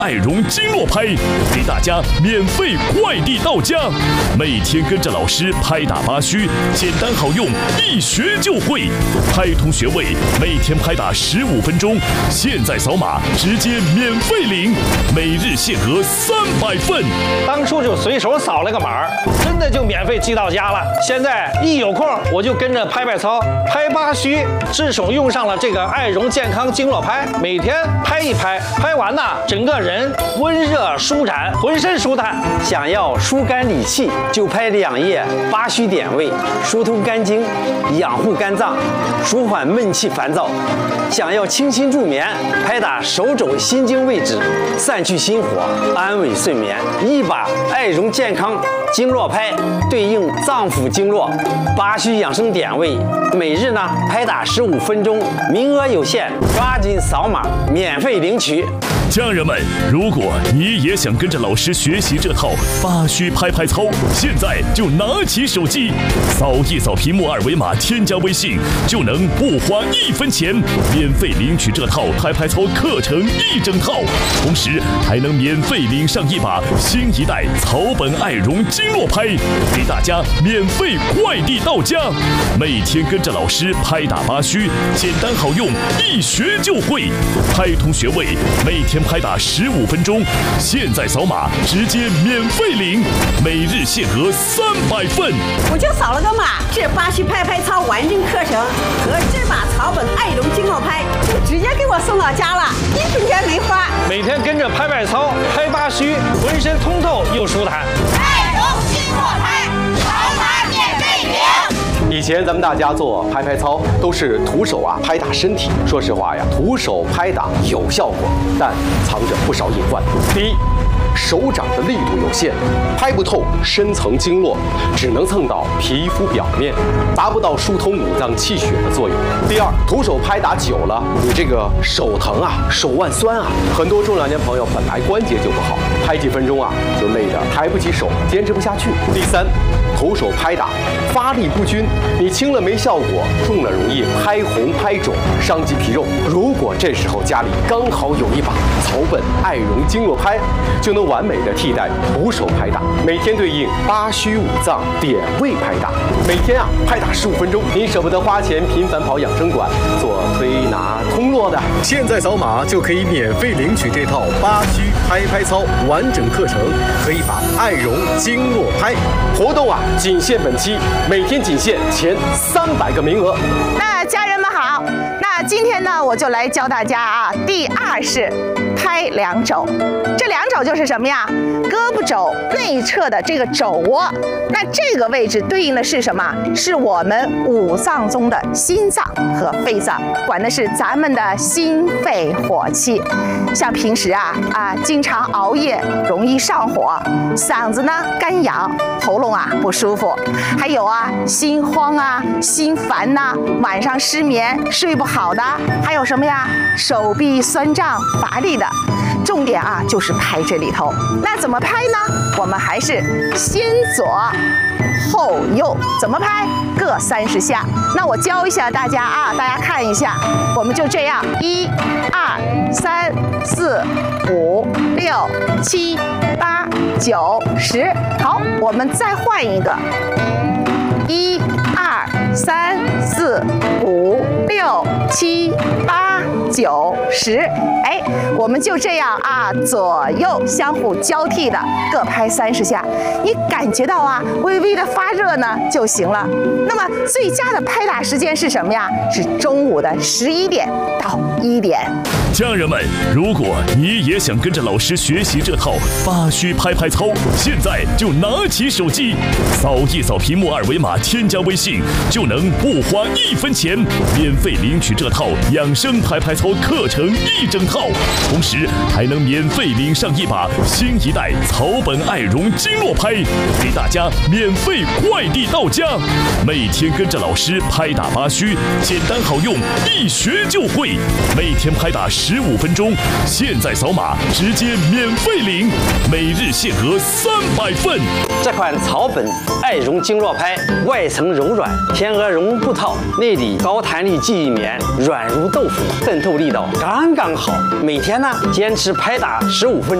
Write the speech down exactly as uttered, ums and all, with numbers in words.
爱绒经络拍给大家免费快递到家，每天跟着老师拍打八虚，简单好用，一学就会。拍通穴位，每天拍打十五分钟，现在扫码直接免费领，每日限额三百份。 当初就随手扫了个码，真的就免费寄到家了。现在一有空我就跟着拍拍操，拍八虚，智手用上了这个爱绒健康经络拍，每天拍一拍，拍完呢，整个人温热舒展，浑身舒坦。 想要疏肝理气，就拍两页八虚点位，疏通肝经，养护肝脏，舒缓闷气烦躁。想要清新助眠，拍打手肘心经位置，散去心火，安稳睡眠。一把爱绒健康经络拍对应脏腑经络八虚养生点位，每日呢拍打十五分钟，名额有限，抓紧扫码免费领取。 家人们，如果你也想跟着老师学习这套八虚拍拍操，现在就拿起手机，扫一扫屏幕二维码，添加微信，就能不花一分钱，免费领取这套拍拍操课程一整套，同时还能免费领上一把新一代草本爱绒经络拍，给大家免费快递到家。每天跟着老师拍打八虚，简单好用，一学就会。拍通穴位，每天拍打十五分钟，现在扫码直接免费领，每日限额三百份。 我就扫了个码，这八虚拍拍操完整课程和这把草本爱绒经络拍就直接给我送到家了，一分钱没花。 每天跟着拍拍操，拍八虚，浑身通透又舒坦。 爱绒经络拍，扫码免费领。 以前咱们大家做拍拍操都是徒手啊拍打身体，说实话呀，徒手拍打有效果，但藏着不少隐患。第一，手掌的力度有限，拍不透深层经络，只能蹭到皮肤表面，达不到疏通五脏气血的作用。第二，徒手拍打久了，你这个手疼啊，手腕酸啊，很多中老年朋友本来关节就不好，拍几分钟啊就累得抬不起手，坚持不下去。第三，徒手拍打发力不均，你轻了没效果，重了容易拍红拍肿，伤及皮肉。如果这时候家里刚好有一把草本爱绒经络拍，就能完美的替代徒手拍打，每天对应八虚五脏点位拍打，每天啊拍打十五分钟，您舍不得花钱频繁跑养生馆做推拿通络的， 现在扫码就可以免费领取这套八虚拍拍操完整课程和一把爱绒经络拍。 活动啊仅限本期，每天仅限前三百个名额。 那家人们好，那今天呢我就来教大家啊，第二式拍两肘。这两肘就是什么呀？胳膊肘内侧的这个肘窝，那这个位置对应的是什么？是我们五脏中的心脏和肺脏，管的是咱们的心肺火气。像平时啊啊经常熬夜，容易上火，嗓子呢干痒，喉咙啊不舒服，还有啊心慌啊、心烦呐、啊，晚上失眠睡不好的，还有什么呀？手臂酸胀乏力的。重点啊就是拍这里头。那怎么拍呢？我们还是先左后右，怎么拍？各三十下。那我教一下大家啊，大家看一下，我们就这样，一、二、三、四、五、六、七、八、九、十。好，我们再换一个，一、二、三、四、五、六、七、八、九、十。哎，我们就这样啊，左右相互交替的各拍三十下，你感觉到啊微微的发热呢就行了。那么最佳的拍打时间是什么呀？是中午的十一点到一点。 家人们，如果你也想跟着老师学习这套八虚拍拍操，现在就拿起手机，扫一扫屏幕二维码，添加微信，就能不花一分钱，免费领取这套养生拍拍操课程一整套，同时还能免费领上一把新一代草本爱绒经络拍，给大家免费快递到家。每天跟着老师拍打八虚，简单好用，一学就会。每天拍打十五分钟，现在扫码直接免费领，每日限额三百份。 这款草本爱绒经络拍外层柔软，天鹅绒布套，内里高弹力肌。 记忆棉，软如豆腐，渗透力道刚刚好。每天呢，坚持拍打十五分钟。